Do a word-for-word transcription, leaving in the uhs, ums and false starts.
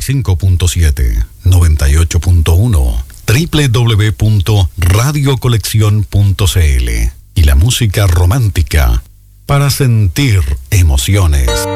cinco punto siete, noventa y ocho punto uno, doble u doble u doble u punto radio colección punto c l y la música romántica para sentir emociones.